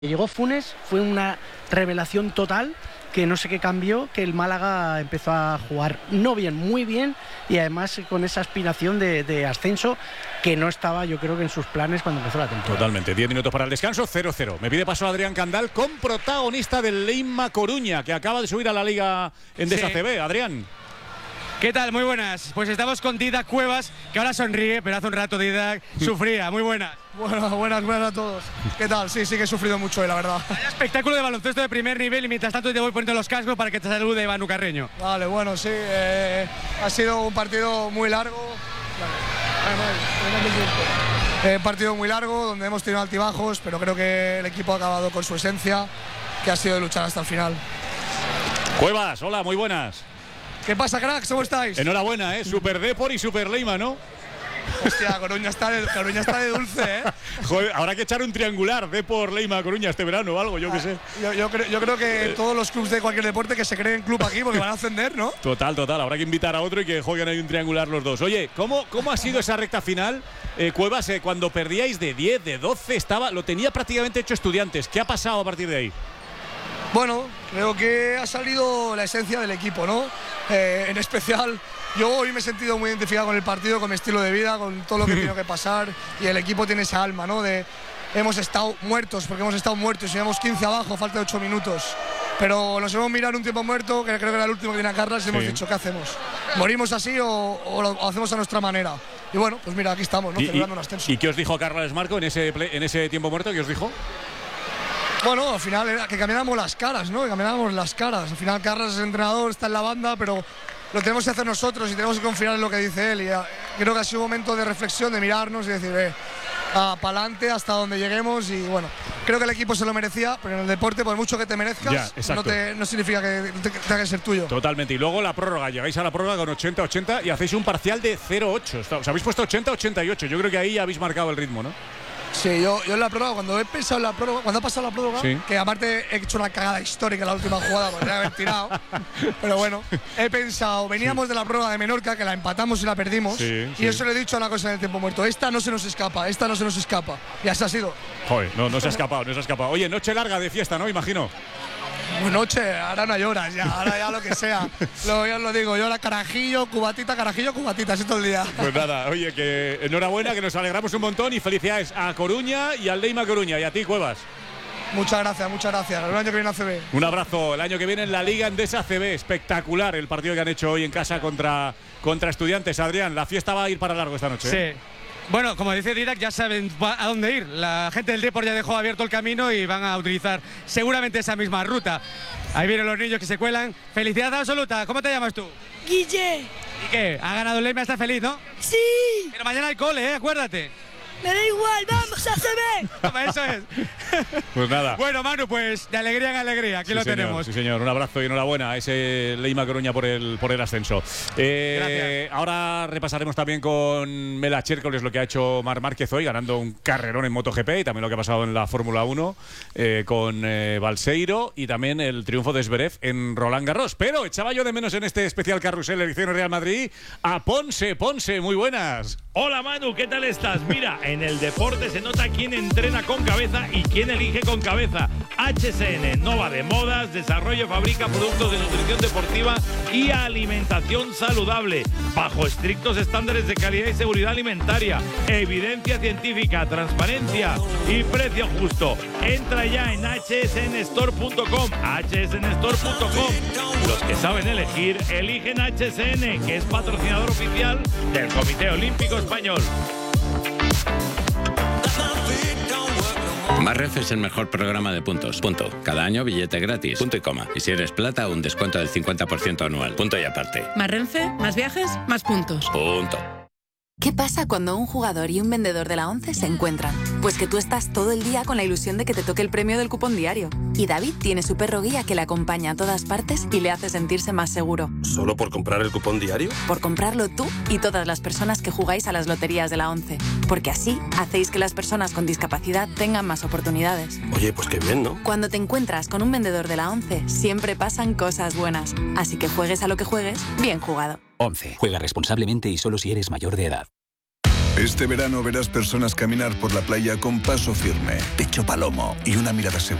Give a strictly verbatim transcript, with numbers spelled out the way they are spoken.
Llegó Funes, fue una revelación total, que no sé qué cambió, que el Málaga empezó a jugar no bien, muy bien, y además con esa aspiración de, de ascenso que no estaba, yo creo que en sus planes cuando empezó la temporada. Totalmente, diez minutos para el descanso, cero cero. Me pide paso Adrián Candal, con protagonista del Leima Coruña, que acaba de subir a la Liga Endesa Sí. C B. Adrián. ¿Qué tal? Muy buenas. Pues estamos con Didac Cuevas, que ahora sonríe, pero hace un rato Didac sufría. Muy buenas. Bueno, buenas, buenas a todos. ¿Qué tal? Sí, sí que he sufrido mucho hoy, la verdad. Hay espectáculo de baloncesto de primer nivel y mientras tanto te voy poniendo los cascos para que te salude Manu Carreño. Vale, bueno, sí. Eh, ha sido un partido muy largo. Eh, un partido muy largo, donde hemos tenido altibajos, pero creo que el equipo ha acabado con su esencia, que ha sido de luchar hasta el final. Cuevas, hola, muy buenas. ¿Qué pasa, cracks? ¿Cómo estáis? Enhorabuena, ¿eh? Super Depor y Super Leima, ¿no? Hostia, Coruña está de, Coruña está de dulce, ¿eh? Joder, habrá que echar un triangular Depor, Leima, Coruña este verano o algo, yo qué sé. Yo, yo, creo, yo creo que todos los clubes de cualquier deporte que se creen club aquí porque van a ascender, ¿no? Total, total. Habrá que invitar a otro y que jueguen ahí un triangular los dos. Oye, ¿cómo, cómo ha sido esa recta final? Eh, Cuevas, eh, cuando perdíais de diez, de doce, estaba, lo tenía prácticamente hecho Estudiantes. ¿Qué ha pasado a partir de ahí? Bueno, creo que ha salido la esencia del equipo, ¿no? Eh, en especial, yo hoy me he sentido muy identificado con el partido, con mi estilo de vida, con todo lo que tiene que pasar, y el equipo tiene esa alma, ¿no? De hemos estado muertos, porque hemos estado muertos, llevamos quince abajo, falta de ocho minutos. Pero nos hemos mirado un tiempo muerto, que creo que era el último que viene a Carlas, y hemos Sí. dicho, ¿qué hacemos? ¿Morimos así o, o lo hacemos a nuestra manera? Y bueno, pues mira, aquí estamos, ¿no? ¿Y, Celebrando y, un ascenso. ¿Y qué os dijo Carles Marco en ese, play, en ese tiempo muerto? ¿Qué os dijo? Bueno, al final era que cambiáramos las caras, ¿no? Que cambiáramos las caras. Al final Carlos es entrenador, está en la banda, pero lo tenemos que hacer nosotros y tenemos que confiar en lo que dice él. Y uh, creo que ha sido un momento de reflexión, de mirarnos y decir, eh, uh, para adelante hasta donde lleguemos. Y bueno, creo que el equipo se lo merecía, pero en el deporte, por mucho que te merezcas, Ya, no, te, no significa que te- que tenga que ser tuyo. Totalmente. Y luego la prórroga. Llegáis a la prórroga con ochenta ochenta y hacéis un parcial de cero ocho. Os habéis puesto ochenta ochenta y ocho. Yo creo que ahí habéis marcado el ritmo, ¿no? Sí, yo, yo en la prórroga, cuando he pensado en la prórroga, cuando ha pasado la prórroga, Sí. que aparte he hecho una cagada histórica en la última jugada, podría haber tirado, pero bueno, he pensado, veníamos de la prórroga de Menorca, que la empatamos y la perdimos, Sí, y sí. eso le he dicho una cosa en el tiempo muerto, esta no se nos escapa, esta no se nos escapa, y así ha sido. Joder, no, no se ha escapado, no se ha escapado. Oye, noche larga de fiesta, ¿no? Imagino. Buenas noches, ahora no lloras ya, ahora ya lo que sea, lo, yo os lo digo, yo ahora carajillo, cubatita, carajillo, cubatita, así todo el día. Pues nada, oye, que enhorabuena, que nos alegramos un montón y felicidades a Coruña y al Leima Coruña y a ti, Cuevas. Muchas gracias, muchas gracias, el año que viene a C B. Un abrazo. El año que viene en la Liga Endesa C B. Espectacular el partido que han hecho hoy en casa contra, contra Estudiantes. Adrián, la fiesta va a ir para largo esta noche. ¿eh? Sí. Bueno, como dice Didac, ya saben a dónde ir. La gente del Depor ya dejó abierto el camino y van a utilizar seguramente esa misma ruta. Ahí vienen los niños que se cuelan. Felicidad absoluta. ¿Cómo te llamas tú? Guille, ¿Y qué? Ha ganado el Leima, está feliz, ¿no? sí, Pero mañana hay cole, ¿eh? Acuérdate. me da igual, vamos a C B. Toma, eso es. Pues nada. Bueno, Manu, pues de alegría en alegría, aquí Sí, lo señor, tenemos. Sí, señor. Un abrazo y enhorabuena a ese Leima Coruña por el, por el ascenso. Eh, ahora repasaremos también con Mela Chércoles lo que ha hecho Marc Márquez hoy, ganando un carrerón en MotoGP y también lo que ha pasado en la Fórmula uno eh, con eh, Balseiro y también el triunfo de Zverev en Roland Garros. Pero echaba yo de menos en este especial carrusel elección Real Madrid a Ponce. Ponce, muy buenas. Hola Manu, ¿qué tal estás? Mira, en el deporte se nota quién entrena con cabeza y quién elige con cabeza. H S N, Nova de modas, desarrollo, fabrica productos de nutrición deportiva y alimentación saludable, bajo estrictos estándares de calidad y seguridad alimentaria, evidencia científica, transparencia y precio justo. Entra ya en H S N store punto com, H S N store punto com. Los que saben elegir, eligen H S N, que es patrocinador oficial del Comité Olímpico Español. Marref es el mejor programa de puntos. Punto. Cada año billete gratis. Punto y coma. Y si eres plata, un descuento del cincuenta por ciento anual. Punto y aparte. Más Renfe, más viajes, más puntos. Punto. ¿Qué pasa cuando un jugador y un vendedor de la ONCE se encuentran? Pues que tú estás todo el día con la ilusión de que te toque el premio del cupón diario. Y David tiene su perro guía que le acompaña a todas partes y le hace sentirse más seguro. ¿Solo por comprar el cupón diario? Por comprarlo tú y todas las personas que jugáis a las loterías de la ONCE. Porque así hacéis que las personas con discapacidad tengan más oportunidades. Oye, pues qué bien, ¿no? Cuando te encuentras con un vendedor de la ONCE, siempre pasan cosas buenas. Así que juegues a lo que juegues, bien jugado. once. Juega responsablemente y solo si eres mayor de edad. Este verano verás personas caminar por la playa con paso firme, pecho palomo y una mirada segura.